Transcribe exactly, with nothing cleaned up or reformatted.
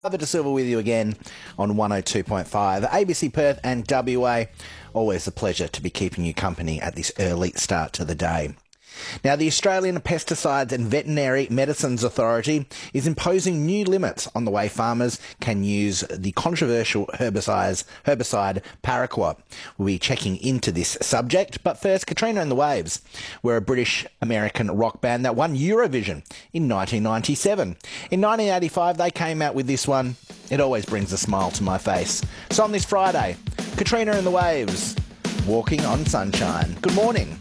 Father De Silva with you again on one oh two point five, A B C Perth and W A. Always a pleasure to be keeping you company at this early start to the day. Now, the Australian Pesticides and Veterinary Medicines Authority is imposing new limits on the way farmers can use the controversial herbicide, herbicide paraquat. We'll be checking into this subject, but first, Katrina and the Waves were a British-American rock band that won Eurovision in nineteen ninety-seven. In nineteen eighty-five, they came out with this one. It always brings a smile to my face. So on this Friday, Katrina and the Waves, Walking on Sunshine. Good morning.